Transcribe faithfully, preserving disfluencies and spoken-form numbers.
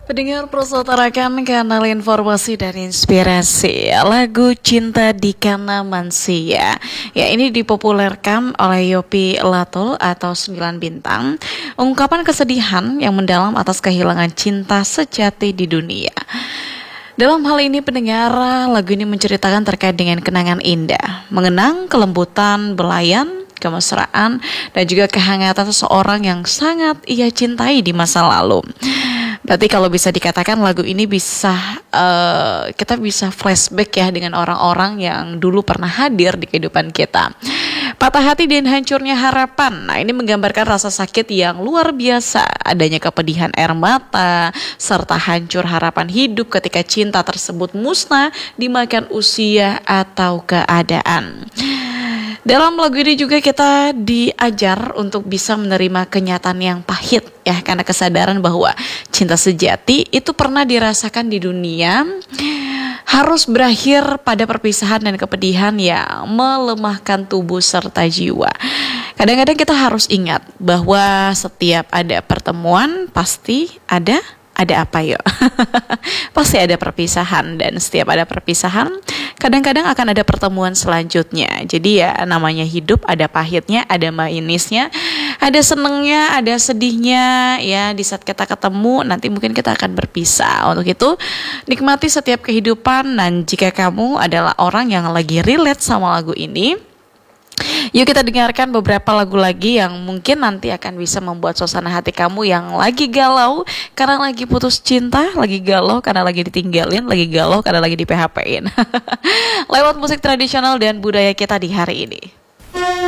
Pendengar Pros utarakan kanal informasi dan inspirasi lagu Cinta di Kana Mansia. Ya, ini dipopulerkan oleh Yopi Latul atau Sembilan Bintang. Ungkapan kesedihan yang mendalam atas kehilangan cinta sejati di dunia. Dalam hal ini pendengar, lagu ini menceritakan terkait dengan kenangan indah, mengenang kelembutan belayan, kemesraan, dan juga kehangatan seseorang yang sangat ia cintai di masa lalu. Berarti kalau bisa dikatakan lagu ini bisa uh, kita bisa flashback ya dengan orang-orang yang dulu pernah hadir di kehidupan kita. Patah hati dan hancurnya harapan. Nah, ini menggambarkan rasa sakit yang luar biasa, adanya kepedihan air mata serta hancur harapan hidup ketika cinta tersebut musnah dimakan usia atau keadaan. Dalam lagu ini juga kita diajar untuk bisa menerima kenyataan yang pahit ya, karena kesadaran bahwa cinta sejati itu pernah dirasakan di dunia harus berakhir pada perpisahan dan kepedihan yang melemahkan tubuh serta jiwa. Kadang-kadang kita harus ingat bahwa setiap ada pertemuan pasti ada ada apa yuk? Pasti ada perpisahan, dan setiap ada perpisahan kadang-kadang akan ada pertemuan selanjutnya. Jadi ya namanya hidup, ada pahitnya, ada manisnya, ada senengnya, ada sedihnya. Ya, di saat kita ketemu nanti mungkin kita akan berpisah. Untuk itu nikmati setiap kehidupan, dan jika kamu adalah orang yang lagi relate sama lagu ini, yuk kita dengarkan beberapa lagu lagi yang mungkin nanti akan bisa membuat suasana hati kamu yang lagi galau karena lagi putus cinta, lagi galau karena lagi ditinggalin, lagi galau karena lagi di P H P-in. Lewat musik tradisional dan budaya kita di hari ini.